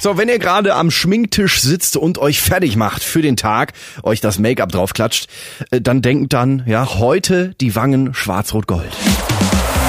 So, wenn ihr gerade am Schminktisch sitzt und euch fertig macht für den Tag, euch das Make-up draufklatscht, dann denkt dann, ja, heute die Wangen schwarz-rot-gold.